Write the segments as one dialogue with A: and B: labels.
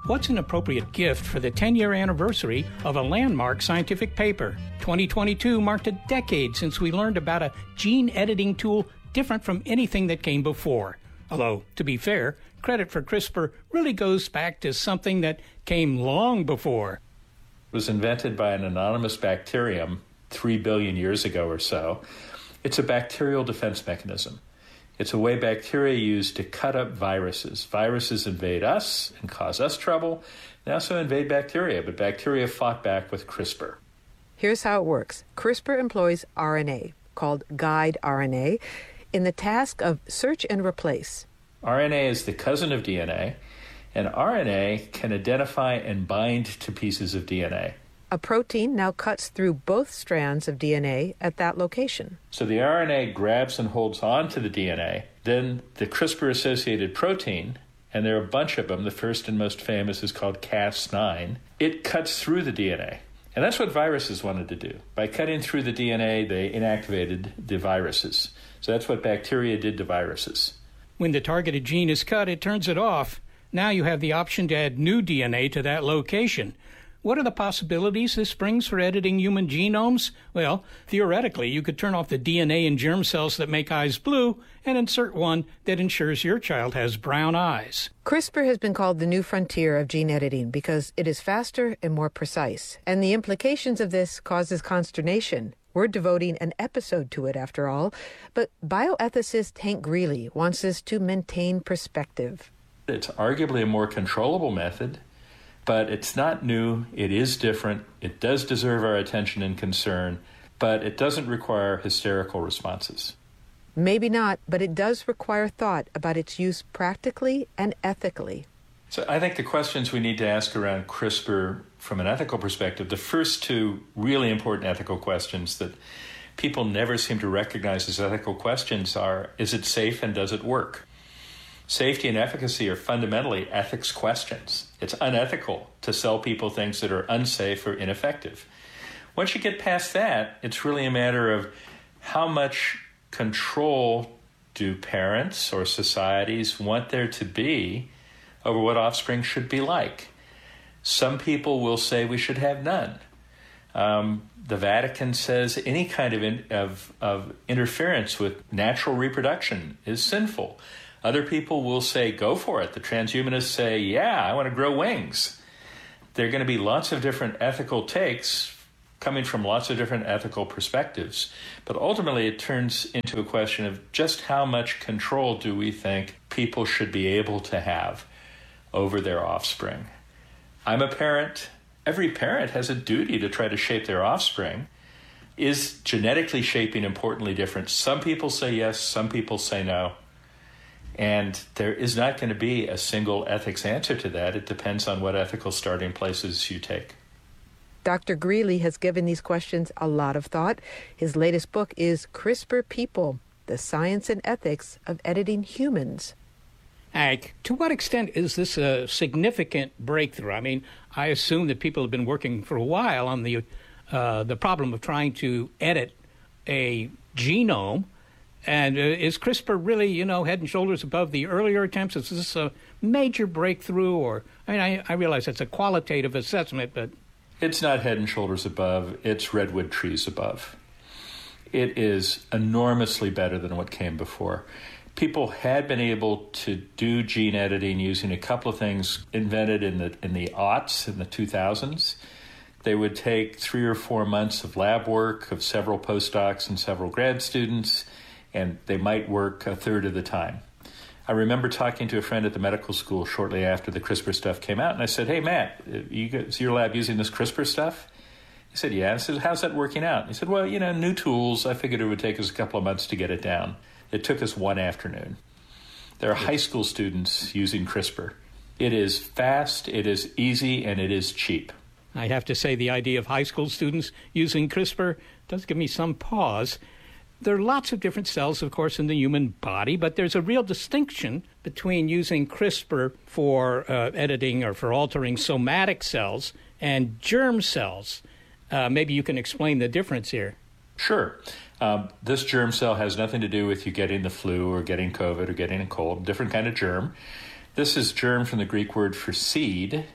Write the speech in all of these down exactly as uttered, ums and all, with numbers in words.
A: What's an appropriate gift for the ten-year anniversary of a landmark scientific paper? twenty twenty-two marked a decade since we learned about a gene editing tool different from anything that came before. Although, to be fair, credit for CRISPR really goes back to something that came long before.
B: It was invented by an anonymous bacterium three billion years ago or so. It's a bacterial defense mechanism. It's a way bacteria use to cut up viruses. Viruses invade us and cause us trouble. They also invade bacteria, but bacteria fought back with CRISPR.
C: Here's how it works. CRISPR employs R N A, called guide R N A, in the task of search and replace.
B: R N A is the cousin of D N A, and R N A can identify and bind to pieces of D N A.
C: A protein now cuts through both strands of D N A at that location.
B: So the R N A grabs and holds on to the D N A. Then the CRISPR-associated protein, and there are a bunch of them, the first and most famous is called Cas nine, it cuts through the D N A. And that's what viruses wanted to do. By cutting through the D N A, they inactivated the viruses. So that's what bacteria did to viruses.
A: When the targeted gene is cut, it turns it off. Now you have the option to add new D N A to that location. What are the possibilities this brings for editing human genomes? Well, theoretically, you could turn off the D N A in germ cells that make eyes blue and insert one that ensures your child has brown eyes.
C: CRISPR has been called the new frontier of gene editing because it is faster and more precise. And the implications of this causes consternation. We're devoting an episode to it, after all. But bioethicist Hank Greeley wants us to maintain perspective.
B: It's arguably a more controllable method. But it's not new, it is different, it does deserve our attention and concern, but it doesn't require hysterical responses.
C: Maybe not, but it does require thought about its use practically and ethically.
B: So I think the questions we need to ask around CRISPR from an ethical perspective, the first two really important ethical questions that people never seem to recognize as ethical questions are, is it safe and does it work? Safety and efficacy are fundamentally ethics questions. It's unethical to sell people things that are unsafe or ineffective. Once you get past that, it's really a matter of how much control do parents or societies want there to be over what offspring should be like. Some people will say we should have none. Um, the Vatican says any kind of, in, of, of interference with natural reproduction is sinful. Other people will say, go for it. The transhumanists say, yeah, I want to grow wings. There are going to be lots of different ethical takes coming from lots of different ethical perspectives. But ultimately, it turns into a question of just how much control do we think people should be able to have over their offspring. I'm a parent. Every parent has a duty to try to shape their offspring. Is genetically shaping importantly different? Some people say yes, some people say no. And there is not going to be a single ethics answer to that. It depends on what ethical starting places you take.
C: Doctor Greeley has given these questions a lot of thought. His latest book is CRISPR People, The Science and Ethics of Editing Humans.
A: Hank, to what extent is this a significant breakthrough? I mean, I assume that people have been working for a while on the uh, the problem of trying to edit a genome. And uh, is CRISPR really, you know, head and shoulders above the earlier attempts? Is this a major breakthrough? Or, I mean, I, I realize it's a qualitative assessment, but...
B: It's not head and shoulders above. It's redwood trees above. It is enormously better than what came before. People had been able to do gene editing using a couple of things invented in the in the aughts, in the two thousands. They would take three or four months of lab work of several postdocs and several grad students, and they might work a third of the time. I remember talking to a friend at the medical school shortly after the CRISPR stuff came out, and I said, hey, Matt, you got, is your lab using this CRISPR stuff? He said, yeah. I said, how's that working out? He said, well, you know, new tools. I figured it would take us a couple of months to get it down. It took us one afternoon. There are high school students using CRISPR. It is fast, it is easy, and it is cheap.
A: I have to say the idea of high school students using CRISPR does give me some pause. There are lots of different cells, of course, in the human body, but there's a real distinction between using CRISPR for uh, editing or for altering somatic cells and germ cells. Uh, maybe you can explain the difference here.
B: Sure. Um, this germ cell has nothing to do with you getting the flu or getting COVID or getting a cold, different kind of germ. This is germ from the Greek word for seed.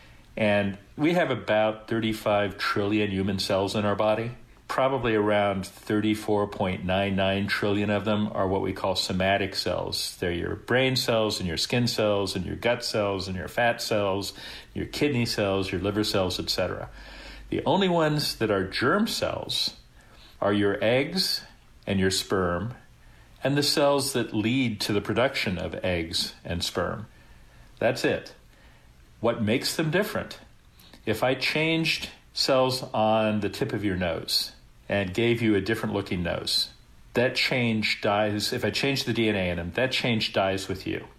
B: And we have about thirty-five trillion human cells in our body. Probably around thirty-four point nine nine trillion of them are what we call somatic cells. They're your brain cells and your skin cells and your gut cells and your fat cells, your kidney cells, your liver cells, et cetera. The only ones that are germ cells are your eggs and your sperm and the cells that lead to the production of eggs and sperm. That's it. What makes them different? If I changed cells on the tip of your nose and gave you a different looking nose, that change dies. If I change the D N A in them, that change dies with you.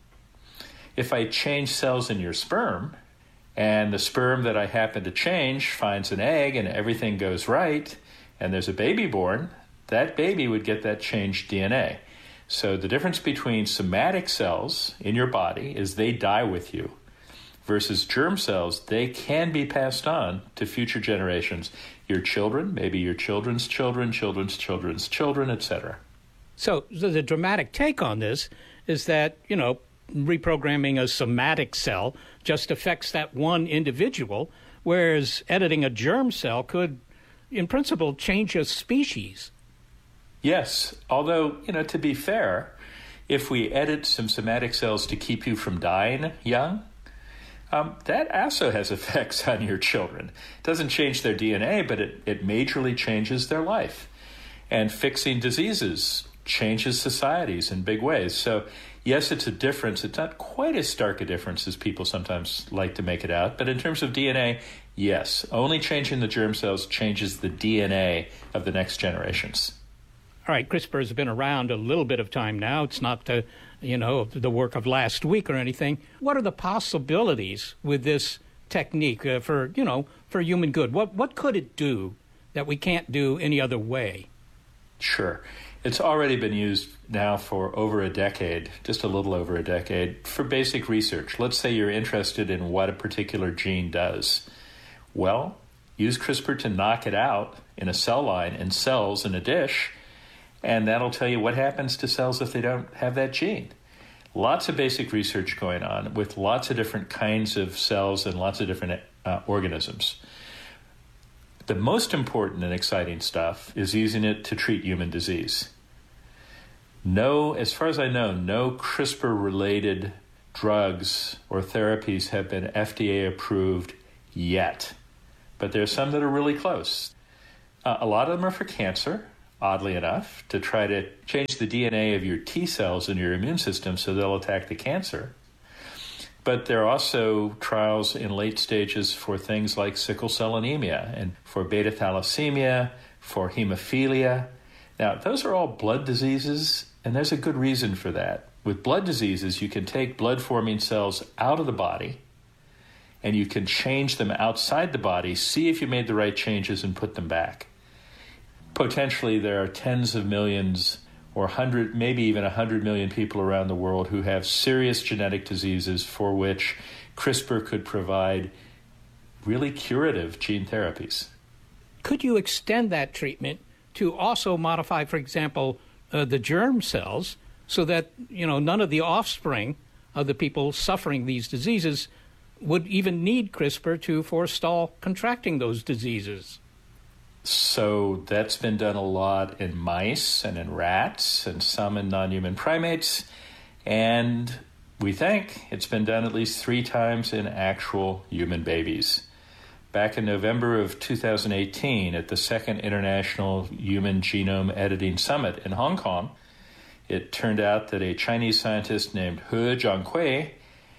B: If I change cells in your sperm and the sperm that I happen to change finds an egg and everything goes right and there's a baby born, that baby would get that changed D N A. So the difference between somatic cells in your body is they die with you, versus germ cells, they can be passed on to future generations. Your children, maybe your children's children, children's children's children, et cetera.
A: So, so the dramatic take on this is that, you know, reprogramming a somatic cell just affects that one individual, whereas editing a germ cell could, in principle, change a species.
B: Yes, although, you know, to be fair, if we edit some somatic cells to keep you from dying young, Um, that also has effects on your children. It doesn't change their D N A, but it, it majorly changes their life. And fixing diseases changes societies in big ways. So, yes, it's a difference. It's not quite as stark a difference as people sometimes like to make it out. But in terms of D N A, yes, only changing the germ cells changes the D N A of the next generations.
A: All right, CRISPR has been around a little bit of time now. It's not the, you know, the work of last week or anything. What are the possibilities with this technique uh, for, you know, for human good? What what could it do that we can't do any other way?
B: Sure. It's already been used now for over a decade, just a little over a decade, for basic research. Let's say you're interested in what a particular gene does. Well, use CRISPR to knock it out in a cell line in cells in a dish, and that'll tell you what happens to cells if they don't have that gene. Lots of basic research going on with lots of different kinds of cells and lots of different uh, organisms. The most important and exciting stuff is using it to treat human disease. No, as far as I know, no CRISPR-related drugs or therapies have been F D A approved yet. But there's some that are really close. Uh, a lot of them are for cancer, oddly enough, to try to change the D N A of your T cells in your immune system so they'll attack the cancer. But there are also trials in late stages for things like sickle cell anemia and for beta thalassemia, for hemophilia. Now, those are all blood diseases, and there's a good reason for that. With blood diseases, you can take blood-forming cells out of the body, and you can change them outside the body, see if you made the right changes, and put them back. Potentially, there are tens of millions or one hundred, maybe even one hundred million people around the world who have serious genetic diseases for which CRISPR could provide really curative gene therapies.
A: Could you extend that treatment to also modify, for example, uh, the germ cells so that, you know, none of the offspring of the people suffering these diseases would even need CRISPR to forestall contracting those diseases?
B: So that's been done a lot in mice and in rats and some in non-human primates. And we think it's been done at least three times in actual human babies. Back in November of two thousand eighteen, at the second International Human Genome Editing Summit in Hong Kong, it turned out that a Chinese scientist named He Jiankui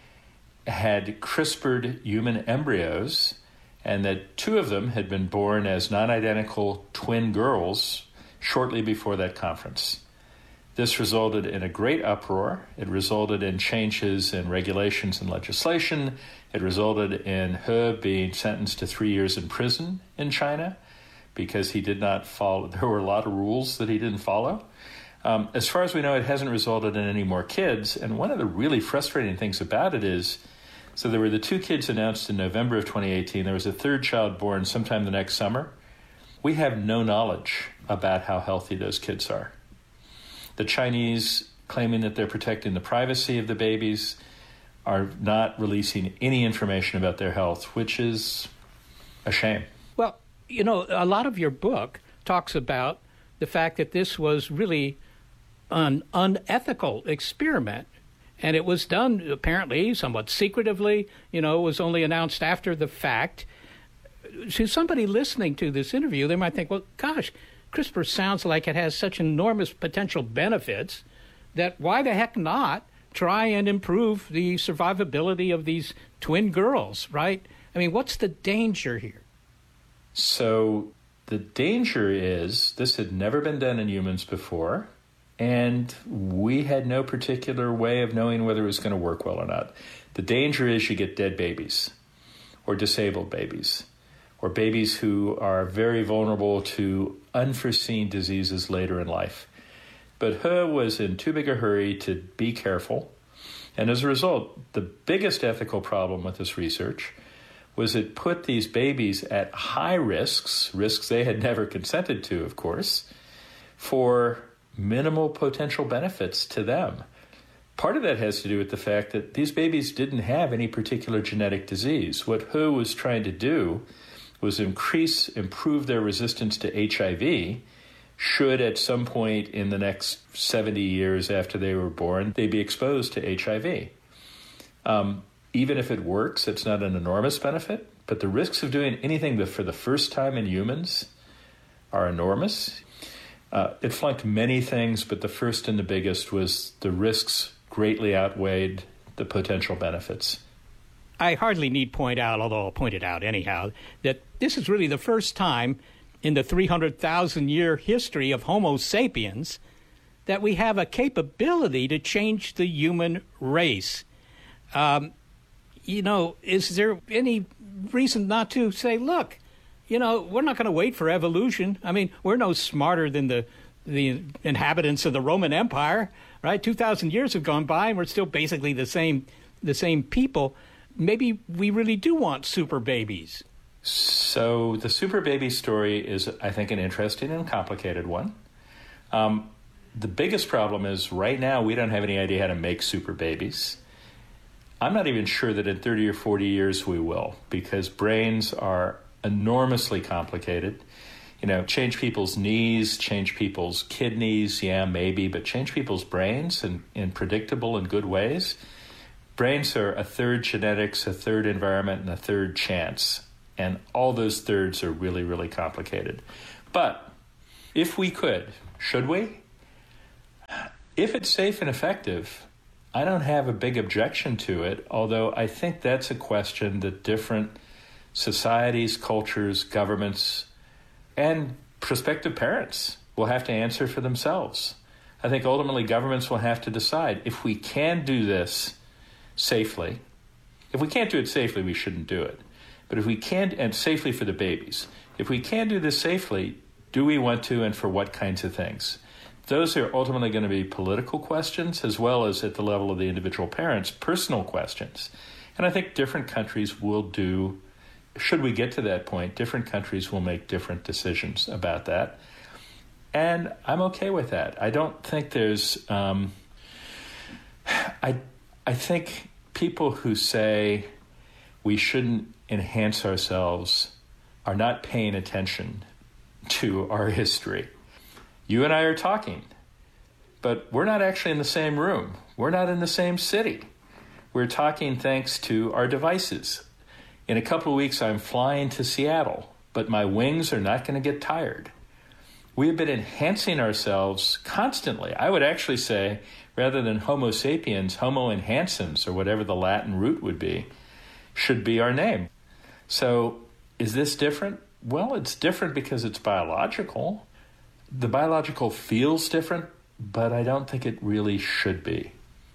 B: had CRISPRed human embryos, and that two of them had been born as non-identical twin girls shortly before that conference. This resulted in a great uproar. It resulted in changes in regulations and legislation. It resulted in He being sentenced to three years in prison in China because he did not follow. There were a lot of rules that he didn't follow. Um, as far as we know, it hasn't resulted in any more kids. And one of the really frustrating things about it is, so there were the two kids announced in November of twenty eighteen. There was a third child born sometime the next summer. We have no knowledge about how healthy those kids are. The Chinese claiming that they're protecting the privacy of the babies. are not releasing any information about their health, which is a shame.
A: Well, you know, a lot of your book talks about the fact that this was really an unethical experiment. And it was done, apparently, somewhat secretively. You know, it was only announced after the fact. To somebody listening to this interview, they might think, well, gosh, CRISPR sounds like it has such enormous potential benefits that why the heck not try and improve the survivability of these twin girls, right? I mean, what's the danger here?
B: So the danger is this had never been done in humans before, and we had no particular way of knowing whether it was going to work well or not. The danger is you get dead babies or disabled babies or babies who are very vulnerable to unforeseen diseases later in life. But He was in too big a hurry to be careful. And as a result, the biggest ethical problem with this research was it put these babies at high risks, risks they had never consented to, of course, for minimal potential benefits to them. Part of that has to do with the fact that these babies didn't have any particular genetic disease. What He was trying to do was increase, improve their resistance to H I V, should at some point in the next seventy years after they were born, they be exposed to H I V. Um, even if it works, it's not an enormous benefit, but the risks of doing anything for the first time in humans are enormous. Uh, it flunked many things, but the first and the biggest was the risks greatly outweighed the potential benefits.
A: I hardly need point out, although I'll point it out anyhow, that this is really the first time in the three hundred thousand year history of Homo sapiens that we have a capability to change the human race. Um, you know, is there any reason not to say, look, you know, we're not going to wait for evolution. I mean, we're no smarter than the the inhabitants of the Roman Empire, right? two thousand years have gone by and we're still basically the same the same people. Maybe we really do want super babies.
B: So the super baby story is, I think, an interesting and complicated one. Um, the biggest problem is right now we don't have any idea how to make super babies. I'm not even sure that in thirty or forty years we will, because brains are enormously complicated. You know, change people's knees, change people's kidneys, yeah, maybe, but change people's brains in, in predictable and good ways. Brains are a third genetics, a third environment, and a third chance. And all those thirds are really, really complicated. But if we could, should we? If it's safe and effective, I don't have a big objection to it, although I think that's a question that different societies, cultures, governments, and prospective parents will have to answer for themselves. I think ultimately governments will have to decide if we can do this safely. If we can't do it safely, we shouldn't do it. But if we can, and safely for the babies, if we can do this safely, do we want to, and for what kinds of things? Those are ultimately going to be political questions, as well as at the level of the individual parents, personal questions. And I think different countries will do, should we get to that point, different countries will make different decisions about that. And I'm okay with that. I don't think there's, um, I, I think people who say we shouldn't enhance ourselves are not paying attention to our history. You and I are talking, but we're not actually in the same room. We're not in the same city. We're talking thanks to our devices. In a couple of weeks, I'm flying to Seattle, but my wings are not going to get tired. We have been enhancing ourselves constantly. I would actually say, rather than Homo sapiens, Homo enhancens, or whatever the Latin root would be, should be our name. So is this different? Well, it's different because it's biological. The biological feels different, but I don't think it really should be.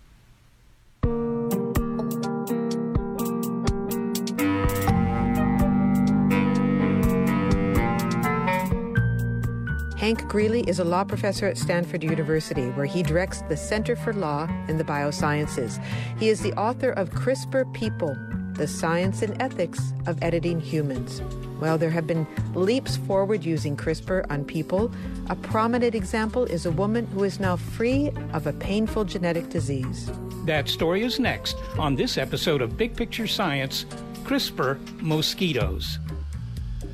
C: Hank Greeley is a law professor at Stanford University, where he directs the Center for Law in the Biosciences. He is the author of CRISPR People, The Science and Ethics of Editing Humans. While there have been leaps forward using CRISPR on people, a prominent example is a woman who is now free of a painful genetic disease.
A: That story is next on this episode of Big Picture Science, CRISPR mosquitoes.